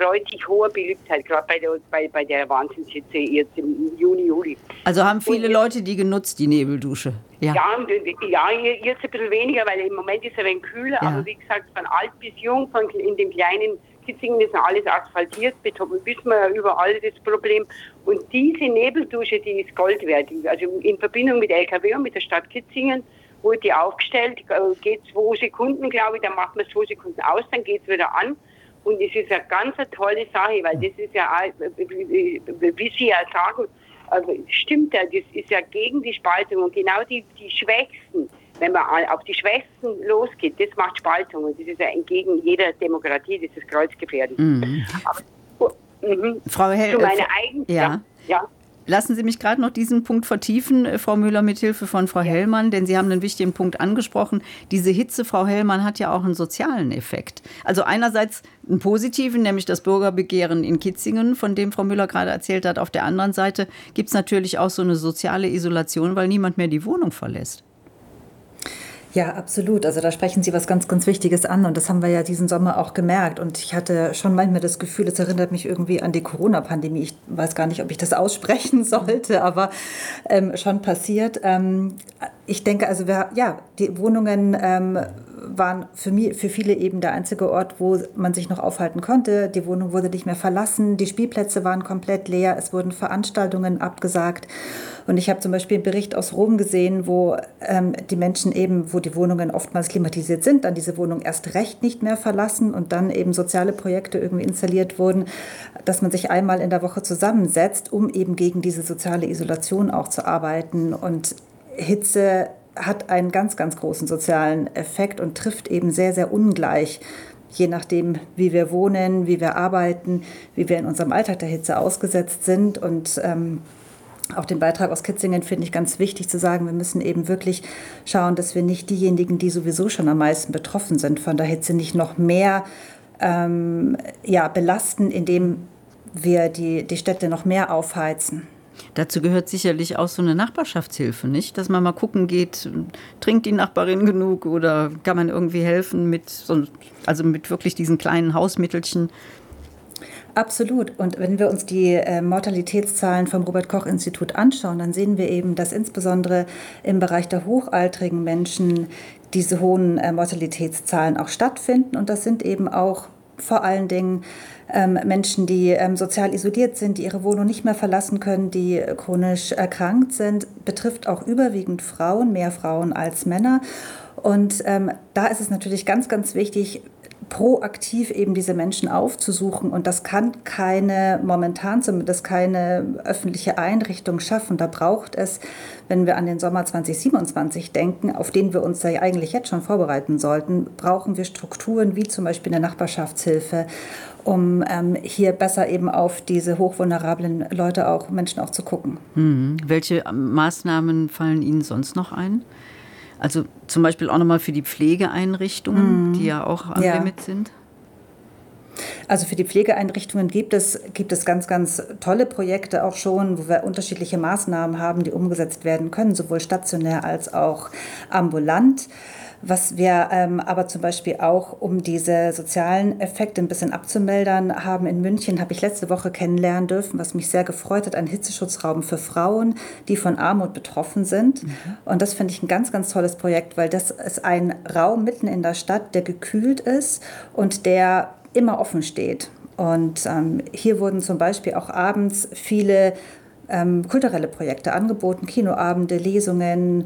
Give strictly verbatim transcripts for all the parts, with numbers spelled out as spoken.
erfreut sich hoher Beliebtheit, gerade bei der, bei, bei der Wahnsinnshitze jetzt im Juni, Juli. Also haben viele Und, Leute die genutzt, die Nebeldusche? Ja, ja, ja, jetzt ein bisschen weniger, weil im Moment ist es ein wenig kühler, ja. Aber wie gesagt, von alt bis jung, von in dem kleinen Kitzingen ist alles asphaltiert, wissen wir ja überall das Problem. Und diese Nebeldusche, die ist Gold wert. Also in Verbindung mit L K W und mit der Stadt Kitzingen wurde die aufgestellt, geht zwei Sekunden, glaube ich, dann macht man zwei Sekunden aus, dann geht es wieder an. Und es ist eine ganz eine tolle Sache, weil das ist ja auch, wie Sie ja sagen, also stimmt ja, das ist ja gegen die Spaltung und genau die, die Schwächsten, wenn man auf die Schwächsten losgeht, das macht Spaltung und das ist ja entgegen jeder Demokratie, das ist kreuzgefährlich. Mhm. Aber, mhm. Frau Hell, zu meiner eigenen, ja. ja. ja. Lassen Sie mich gerade noch diesen Punkt vertiefen, Frau Müller, mit Hilfe von Frau ja. Hellmann, denn Sie haben einen wichtigen Punkt angesprochen. Diese Hitze, Frau Hellmann, hat ja auch einen sozialen Effekt. Also einerseits einen positiven, nämlich das Bürgerbegehren in Kitzingen, von dem Frau Müller gerade erzählt hat. Auf der anderen Seite gibt es natürlich auch so eine soziale Isolation, weil niemand mehr die Wohnung verlässt. Ja, absolut. Also da sprechen Sie was ganz, ganz Wichtiges an und das haben wir ja diesen Sommer auch gemerkt. Und ich hatte schon manchmal das Gefühl, es erinnert mich irgendwie an die Corona-Pandemie. Ich weiß gar nicht, ob ich das aussprechen sollte, aber ähm, schon passiert. Ähm, ich denke, also wir, ja, die Wohnungen ähm, waren für mich, für viele eben der einzige Ort, wo man sich noch aufhalten konnte. Die Wohnung wurde nicht mehr verlassen, die Spielplätze waren komplett leer, es wurden Veranstaltungen abgesagt. Und ich habe zum Beispiel einen Bericht aus Rom gesehen, wo ähm, die Menschen eben, wo die Wohnungen oftmals klimatisiert sind, dann diese Wohnung erst recht nicht mehr verlassen und dann eben soziale Projekte irgendwie installiert wurden, dass man sich einmal in der Woche zusammensetzt, um eben gegen diese soziale Isolation auch zu arbeiten. Und Hitze hat einen ganz, ganz großen sozialen Effekt und trifft eben sehr, sehr ungleich, je nachdem, wie wir wohnen, wie wir arbeiten, wie wir in unserem Alltag der Hitze ausgesetzt sind. Und ähm, auch den Beitrag aus Kitzingen finde ich ganz wichtig zu sagen, wir müssen eben wirklich schauen, dass wir nicht diejenigen, die sowieso schon am meisten betroffen sind von der Hitze, nicht noch mehr ähm, ja, belasten, indem wir die, die Städte noch mehr aufheizen. Dazu gehört sicherlich auch so eine Nachbarschaftshilfe, nicht? Dass man mal gucken geht, trinkt die Nachbarin genug oder kann man irgendwie helfen mit, so, also mit wirklich diesen kleinen Hausmittelchen? Absolut. Und wenn wir uns die äh, Mortalitätszahlen vom Robert-Koch-Institut anschauen, dann sehen wir eben, dass insbesondere im Bereich der hochaltrigen Menschen diese hohen äh, Mortalitätszahlen auch stattfinden. Und das sind eben auch vor allen Dingen ähm, Menschen, die ähm, sozial isoliert sind, die ihre Wohnung nicht mehr verlassen können, die chronisch erkrankt sind, betrifft auch überwiegend Frauen, mehr Frauen als Männer. Und ähm, da ist es natürlich ganz, ganz wichtig, proaktiv eben diese Menschen aufzusuchen. Und das kann keine, momentan zumindest keine öffentliche Einrichtung schaffen. Da braucht es, wenn wir an den Sommer zwanzig siebenundzwanzig denken, auf den wir uns ja eigentlich jetzt schon vorbereiten sollten, brauchen wir Strukturen wie zum Beispiel eine Nachbarschaftshilfe, um ähm, hier besser eben auf diese hochvulnerablen Leute auch, Menschen auch zu gucken. Hm. Welche Maßnahmen fallen Ihnen sonst noch ein? Also zum Beispiel auch nochmal für die Pflegeeinrichtungen, mm. die ja auch am ja. Limit sind? Also für die Pflegeeinrichtungen gibt es, gibt es ganz, ganz tolle Projekte auch schon, wo wir unterschiedliche Maßnahmen haben, die umgesetzt werden können, sowohl stationär als auch ambulant. Was wir ähm, aber zum Beispiel auch, um diese sozialen Effekte ein bisschen abzumildern, haben in München, habe ich letzte Woche kennenlernen dürfen, was mich sehr gefreut hat, einen Hitzeschutzraum für Frauen, die von Armut betroffen sind. Mhm. Und das finde ich ein ganz, ganz tolles Projekt, weil das ist ein Raum mitten in der Stadt, der gekühlt ist und der immer offen steht. Und ähm, hier wurden zum Beispiel auch abends viele ähm, kulturelle Projekte angeboten, Kinoabende, Lesungen,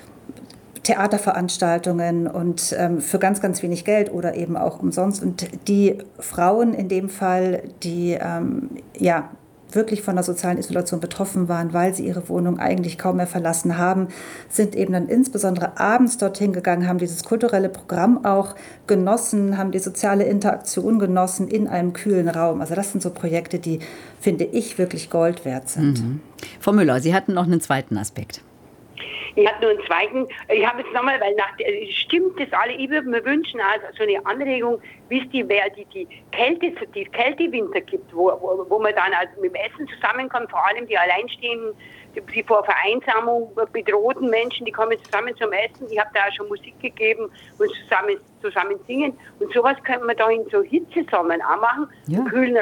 Theaterveranstaltungen und ähm, für ganz, ganz wenig Geld oder eben auch umsonst. Und die Frauen in dem Fall, die ähm, ja wirklich von der sozialen Isolation betroffen waren, weil sie ihre Wohnung eigentlich kaum mehr verlassen haben, sind eben dann insbesondere abends dorthin gegangen, haben dieses kulturelle Programm auch genossen, haben die soziale Interaktion genossen in einem kühlen Raum. Also das sind so Projekte, die, finde ich, wirklich Gold wert sind. Mhm. Frau Müller, Sie hatten noch einen zweiten Aspekt. Ich habe nur einen zweiten. Ich habe jetzt nochmal, weil nach, stimmt das alle? Ich würde mir wünschen, also so eine Anregung, wisst ihr, wer die, die Kälte, die Kältewinter gibt, wo, wo, wo man dann also mit dem Essen zusammenkommt, vor allem die Alleinstehenden, die, die vor Vereinsamung bedrohten Menschen, die kommen zusammen zum Essen. Ich habe da auch schon Musik gegeben und zusammen, zusammen singen. Und sowas könnte man da in so Hitzesommern auch machen, ja. Im kühlen